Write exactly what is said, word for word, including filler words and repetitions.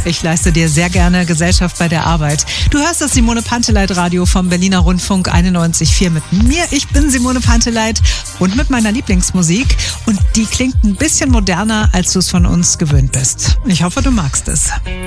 Ich leiste dir sehr gerne Gesellschaft bei der Arbeit. Du hörst das Simone Panteleit Radio vom Berliner Rundfunk einundneunzig Komma vier mit mir. Ich bin Simone Panteleit und mit meiner Lieblingsmusik. Und die klingt ein bisschen moderner, als du es von uns gewöhnt bist. Ich hoffe, du magst es.